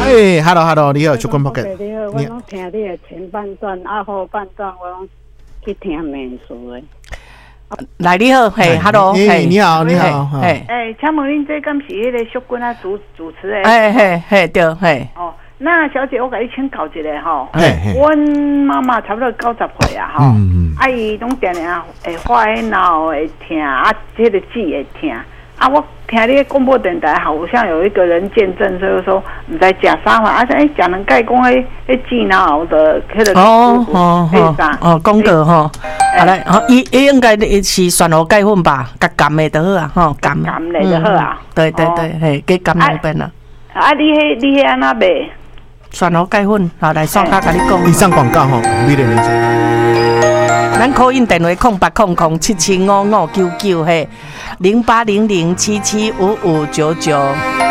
哎 ，Hello， 你好，出关 Pocket。 你好，我拢听你的前半段，后半段我拢去听美术的。 来，你好，嘿 ，Hello， 嘿， 你好， 嘿，请问恁这敢是迄个淑君啊主持的？ 嘿，对，嘿。 哦，那小姐，我甲你请教一下吼。阮妈妈差不多90岁啊，吼，伊拢定定会发迄脑会疼，迄个舌会疼。我听你广播电台好像有一个人见证，所以说唔知食啥嘛，食两盖讲迄舌脑的迄个广告吼，好来，伊应该是蒜头钙粉吧，甲甘的就好啊，吼，甘的就好啊， 对，嘿，给甘那边啦。 你迄安那卖？ 蒜头钙粉，好来，双甲甲你讲。 以上广告吼，美丽人生。 咱call in电话0800775599嘿，0800775599。